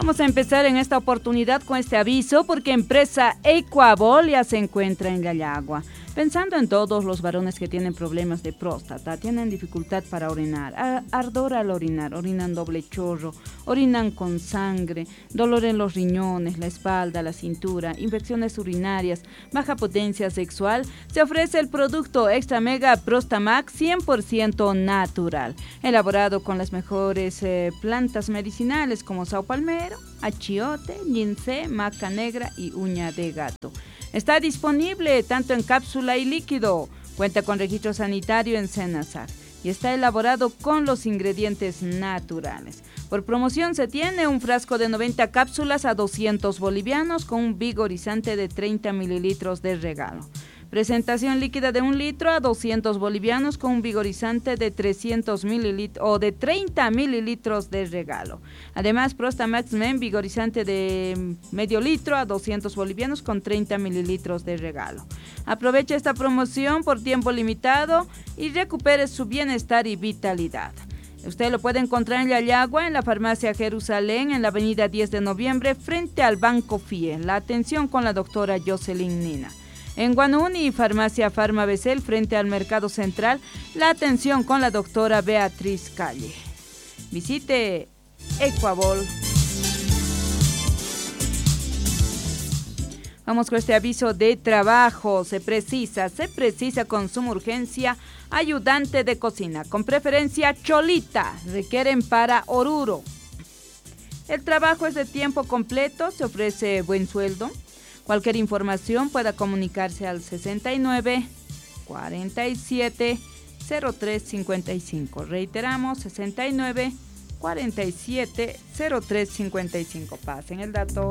Vamos a empezar en esta oportunidad con este aviso porque empresa Equabol ya se encuentra en Gallagua. Pensando en todos los varones que tienen problemas de próstata, tienen dificultad para orinar, ardor al orinar, orinan doble chorro, orinan con sangre, dolor en los riñones, la espalda, la cintura, infecciones urinarias, baja potencia sexual, se ofrece el producto Extra Mega Prostamax 100% natural, elaborado con las mejores plantas medicinales como sao palmero, achiote, ginseng, maca negra y uña de gato. Está disponible tanto en cápsula y líquido. Cuenta con registro sanitario en Senasar y está elaborado con los ingredientes naturales. Por promoción se tiene un frasco de 90 cápsulas a 200 bolivianos con un vigorizante de 30 mililitros de regalo. Presentación líquida de 1 litro a 200 bolivianos con un vigorizante de 300 mililitros o de 30 mililitros de regalo. Además, Prostamax Men vigorizante de medio litro a 200 bolivianos con 30 mililitros de regalo. Aproveche esta promoción por tiempo limitado y recupere su bienestar y vitalidad. Usted lo puede encontrar en Yayagua, en la farmacia Jerusalén, en la avenida 10 de noviembre, frente al Banco FIE. La atención con la doctora Jocelyn Nina. En Guanuni, farmacia Farma Becel, frente al Mercado Central, la atención con la doctora Beatriz Calle. Visite Equabol. Vamos con este aviso de trabajo. Se precisa con suma urgencia ayudante de cocina, con preferencia cholita, requieren para Oruro. El trabajo es de tiempo completo, se ofrece buen sueldo. Cualquier información pueda comunicarse al 69 47 03 55. Reiteramos, 69 47 03 55. Pasen el dato.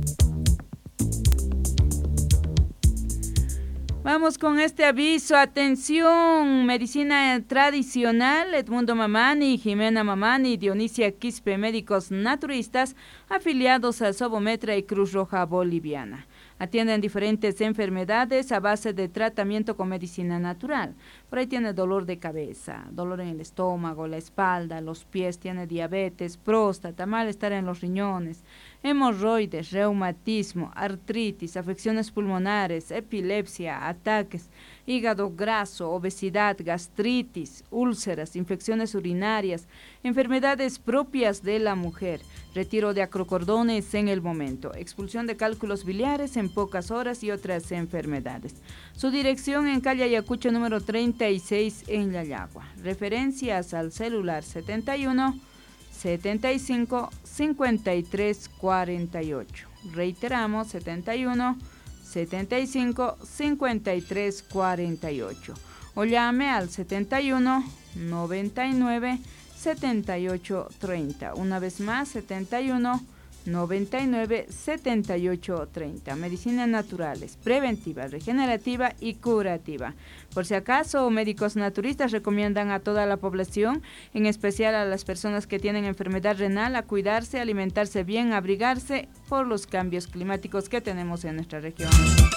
Vamos con este aviso. Atención, medicina tradicional, Edmundo Mamani, Jimena Mamani, Dionisia Quispe, médicos naturistas afiliados a Sobometra y Cruz Roja Boliviana. Atienden diferentes enfermedades a base de tratamiento con medicina natural. Por ahí tiene dolor de cabeza, dolor en el estómago, la espalda, los pies, tiene diabetes, próstata, malestar en los riñones, hemorroides, reumatismo, artritis, afecciones pulmonares, epilepsia, ataques, hígado graso, obesidad, gastritis, úlceras, infecciones urinarias, enfermedades propias de la mujer, retiro de acrocordones en el momento, expulsión de cálculos biliares en pocas horas y otras enfermedades. Su dirección en calle Ayacucho número 36 en Yayagua. Referencias al celular 71 75 53 48. Reiteramos, 71 75 53 48. O llame al 71 99 78 30. Una vez más, 71 99 78 30. Medicinas naturales, preventiva, regenerativa y curativa. Por si acaso, médicos naturistas recomiendan a toda la población, en especial a las personas que tienen enfermedad renal, a cuidarse, alimentarse bien, abrigarse por los cambios climáticos que tenemos en nuestra región.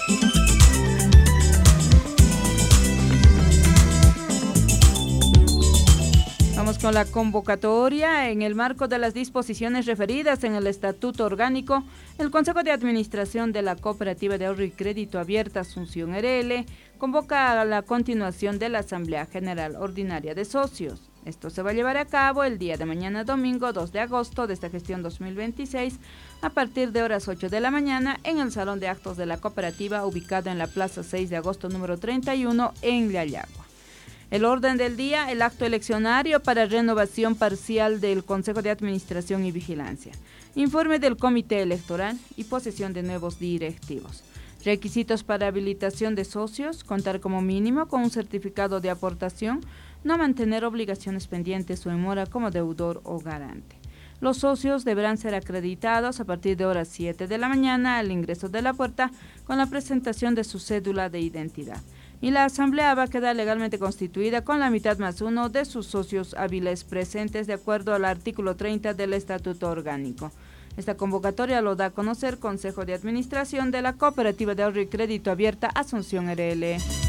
Vamos con la convocatoria. En el marco de las disposiciones referidas en el Estatuto Orgánico, el Consejo de Administración de la Cooperativa de Ahorro y Crédito Abierta Asunción RL convoca a la continuación de la Asamblea General Ordinaria de Socios. Esto se va a llevar a cabo el día de mañana, domingo 2 de agosto de esta gestión 2026, a partir de horas 8 de la mañana en el Salón de Actos de la Cooperativa, ubicado en la Plaza 6 de agosto número 31 en Yayagua. El orden del día, el acto eleccionario para renovación parcial del Consejo de Administración y Vigilancia, informe del Comité Electoral y posesión de nuevos directivos. Requisitos para habilitación de socios, contar como mínimo con un certificado de aportación, no mantener obligaciones pendientes o en mora como deudor o garante. Los socios deberán ser acreditados a partir de horas 7 de la mañana al ingreso de la puerta con la presentación de su cédula de identidad. Y la asamblea va a quedar legalmente constituida con la mitad más uno de sus socios hábiles presentes de acuerdo al artículo 30 del Estatuto Orgánico. Esta convocatoria lo da a conocer Consejo de Administración de la Cooperativa de Ahorro y Crédito Abierta Asunción RL.